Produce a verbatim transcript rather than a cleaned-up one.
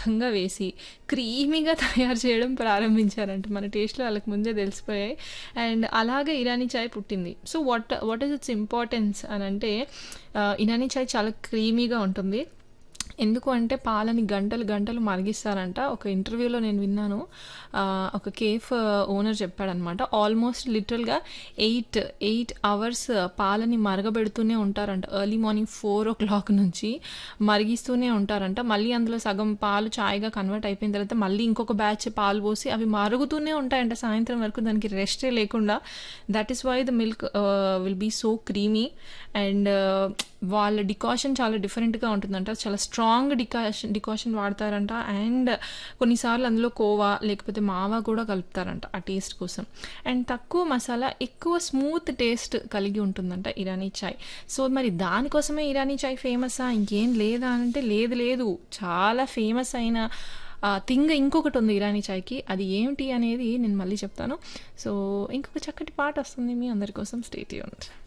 ఏకంగా వేసి క్రీమీగా తయారు చేయడం ప్రారంభించారంట. మన టేస్ట్‌లో వాళ్ళకి ముందే తెలిసిపోయాయి. అండ్ అలాగే ఇరానీ చాయ్ పుట్టింది. So what what is its importance అనంటే ఆహ్, ఇరానీ చాయ్ చాలా క్రీమీగా ఉంటుంది. ఎందుకు అంటే పాలని గంటలు గంటలు మరిగిస్తారంట. ఒక ఇంటర్వ్యూలో నేను విన్నాను. ఆహ్, ఒక కేఫ్ ఓనర్ చెప్పాడనమాట. ఆల్మోస్ట్ లిటరల్‌గా ఎయిట్, ఎయిట్ అవర్స్ పాలని మరగబెడుతూనే ఉంటారంట. ఎర్లీ మార్నింగ్ నాలుగు నుంచి మరిగిస్తూనే ఉంటారంట. మళ్ళీ అందులో సగం పాలు చాయ్‌గా కన్వర్ట్ అయిపోయిన తర్వాత మళ్ళీ ఇంకొక బ్యాచ్ పాలు పోసి అవి మరుగుతూనే ఉంటాయంట సాయంత్రం వరకు. దానికి రెస్టే లేకుండా. That is why the milk ఆహ్, will be so creamy. And వాళ్ళ డికాషన్ చాలా డిఫరెంట్‌గా ఉంటుందంట. చాలా స్ట్రాంగ్ డికాషన్ డికాషన్ వాడతారంట. అండ్ కొన్నిసార్లు అందులో కోవా లేకపోతే మావా కూడా కలుపుతారంట ఆ టేస్ట్ కోసం. అండ్ తక్కువ మసాలా, ఎక్కువ స్మూత్ టేస్ట్ కలిగి ఉంటుందంట ఇరానీ చాయ్. సో మరి దానికోసమే ఇరానీ చాయ్ ఫేమసా? ఇంకేం లేదా అనంటే లేదు లేదు. చాలా ఫేమస్ అయిన ఆహ్, థింగ్ ఇంకొకటి ఉంది ఇరానీ చాయ్‌కి. అది ఏమిటి అనేది నేను మళ్ళీ చెప్తాను. సో ఇంకొక చక్కటి పాట వస్తుంది మీ అందరి కోసం. Stay tuned.